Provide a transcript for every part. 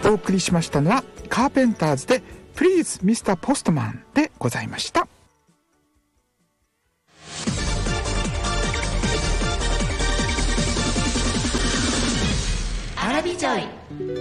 お送りしましたのはカーペンターズで Please Mr. Postman でございました。 アラビジョイ。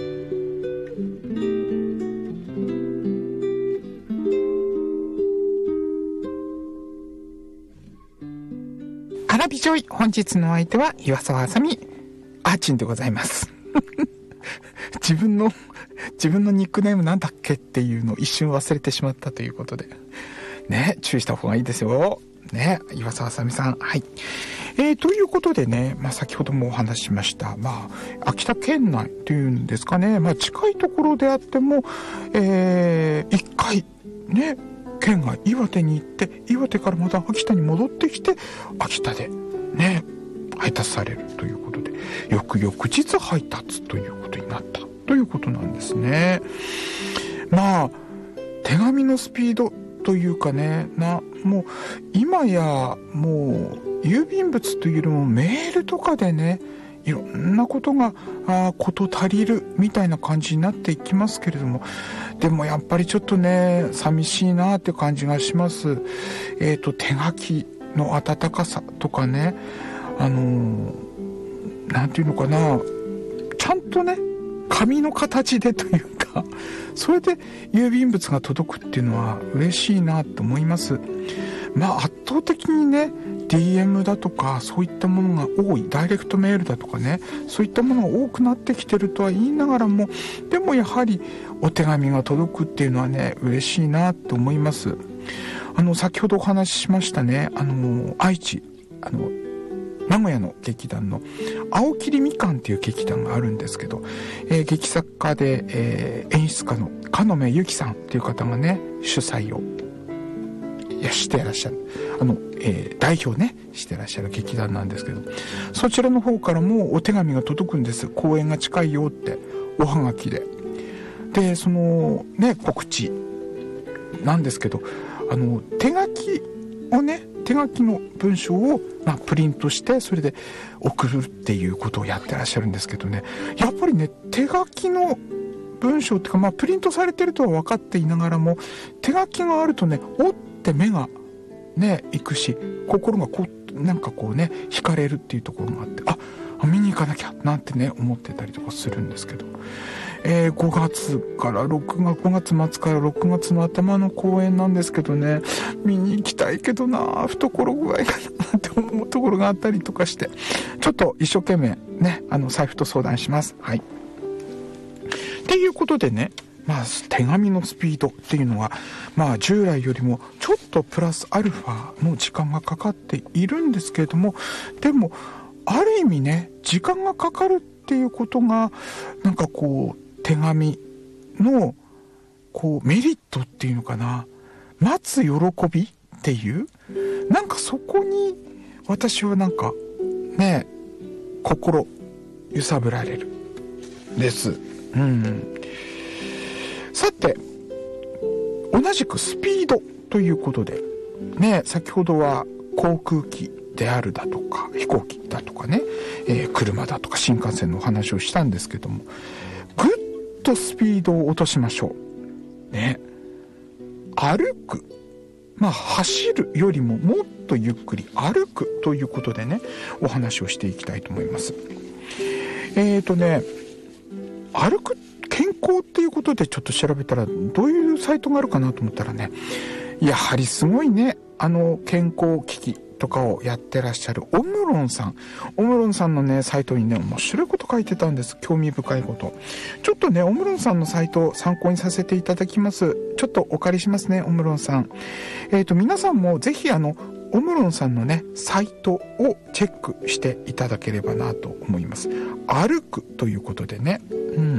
アラビジョイ、本日の相手は岩沢あさみあーちんでございます自分のニックネームなんだっけっていうのを一瞬忘れてしまったということでね、注意した方がいいですよね、岩沢あさみさん。はい、ということでね、先ほどもお話ししました、秋田県内というんですかね、近いところであっても、一回ね県外岩手に行って岩手からまた秋田に戻ってきて秋田でね配達されるということで、翌日配達ということになったということなんですね。手紙のスピードというかね、もう今やもう郵便物というよりもメールとかでね、いろんなことが事足りるみたいな感じになっていきますけれども、でもやっぱりちょっとね寂しいなって感じがします。手書きの温かさとかね、なんていうのかな、ちゃんとね紙の形でというか、それで郵便物が届くっていうのは嬉しいなと思います。圧倒的にね DM だとかそういったものが多い、ダイレクトメールだとかね、そういったものが多くなってきてるとは言いながらも、でもやはりお手紙が届くっていうのはね嬉しいなと思います。先ほどお話ししましたね、愛知名古屋の劇団の青切みかんっていう劇団があるんですけど、劇作家で、演出家の鹿目由紀さんっていう方がね主催をしていらっしゃる代表ねしていらっしゃる劇団なんですけど、そちらの方からもお手紙が届くんです。公演が近いよっておはがきで。でそのね告知なんですけど、手書きの文章をプリントしてそれで送るっていうことをやってらっしゃるんですけどね、やっぱりね手書きの文章っていうか、プリントされてるとは分かっていながらも手書きがあるとねおって目がね行くし、心が惹かれるっていうところがあって、見に行かなきゃなんてね思ってたりとかするんですけど、5月末から6月の頭の公演なんですけどね、見に行きたいけどな、懐具合がなって思うところがあったりとかして、ちょっと一生懸命ね財布と相談します。はい、っていうことでね、手紙のスピードっていうのは従来よりもちょっとプラスアルファの時間がかかっているんですけれども、でもある意味ね時間がかかるっていうことが手紙のメリットっていうのかな、待つ喜びっていうそこに私はね心揺さぶられるです。さて同じくスピードということでね、先ほどは航空機であるだとか飛行機だとかね、車だとか新幹線のお話をしたんですけども、ぐっとスピードを落としましょうね。歩く、走るよりももっとゆっくり歩くということでねお話をしていきたいと思います。歩く健康っていうことでちょっと調べたらどういうサイトがあるかなと思ったらね、やはりすごいね、健康機器とかをやってらっしゃるオムロンさんのねサイトにね面白いこと書いてたんです。興味深いこと、ちょっとねオムロンさんのサイトを参考にさせていただきます。ちょっとお借りしますね、オムロンさん。皆さんもぜひオムロンさんのねサイトをチェックしていただければなと思います。歩くということでね、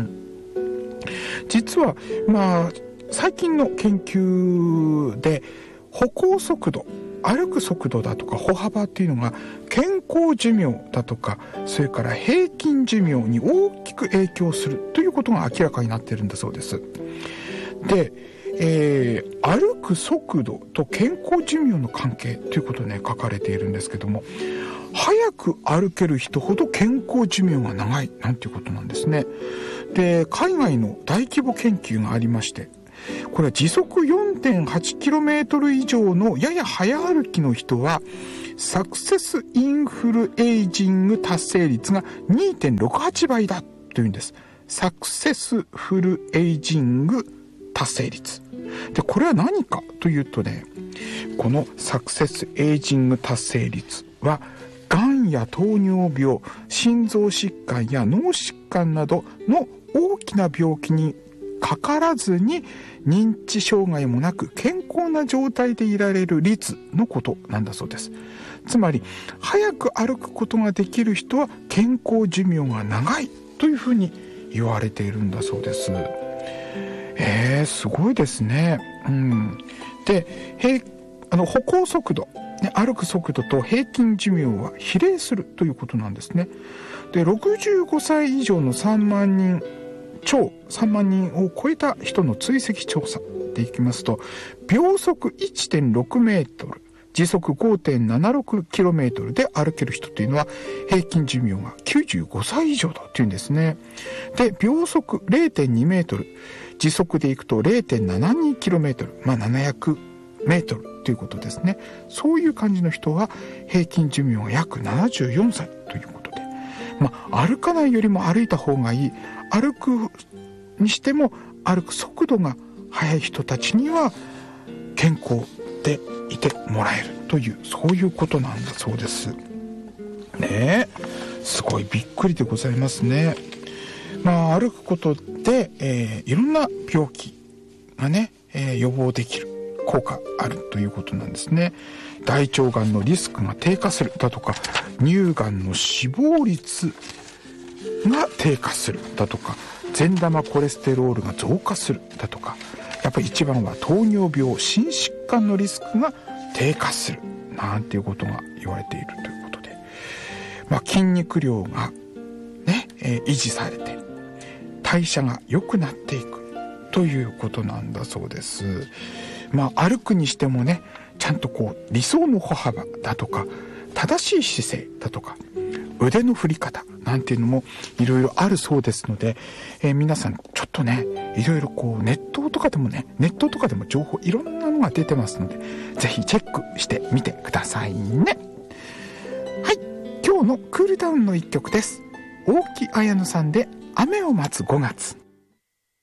実は最近の研究で歩行速度、歩く速度だとか歩幅っていうのが健康寿命だとかそれから平均寿命に大きく影響するということが明らかになっているんだそうです。で、歩く速度と健康寿命の関係ということね書かれているんですけども、 早く歩ける人ほど健康寿命が長いなんていうことなんですね。で、海外の大規模研究がありまして、これは時速 4.8km 以上のやや早歩きの人はサクセスインフルエイジング達成率が 2.68 倍だというんです。サクセスフルエイジング達成率で、これは何かというとね、このサクセスエイジング達成率はがんや糖尿病、心臓疾患や脳疾患などの大きな病気にかからずに認知障害もなく健康な状態でいられる率のことなんだそうです。つまり早く歩くことができる人は健康寿命が長いというふうに言われているんだそうです。すごいですね。で、歩行速度、歩く速度と平均寿命は比例するということなんですね。で、65歳以上の3万人を超えた人の追跡調査でいきますと、秒速 1.6 メートル、時速 5.76 キロメートルで歩ける人というのは平均寿命が95歳以上だというんですね。で、秒速 0.2 メートル、時速でいくと 0.72 キロメートル、700メートルということですね。そういう感じの人は平均寿命が約74歳ということで、歩かないよりも歩いた方がいい。歩くにしても歩く速度が速い人たちには健康でいてもらえるという、そういうことなんだそうですね。すごいびっくりでございますね。歩くことで、いろんな病気がね、予防できる効果あるということなんですね。大腸がんのリスクが低下するだとか、乳がんの死亡率が低下するだとか、善玉コレステロールが増加するだとか、やっぱり一番は糖尿病、心疾患のリスクが低下するなんていうことが言われているということで、筋肉量がね、維持されて代謝が良くなっていくということなんだそうです。歩くにしてもね、ちゃんと理想の歩幅だとか、正しい姿勢だとか、腕の振り方なんていうのもいろいろあるそうですので、皆さんちょっとね、いろいろネットとかでも情報いろんなのが出てますので、ぜひチェックしてみてくださいね。はい、今日のクールダウンの一曲です。大木綾乃さんで雨を待つ5月。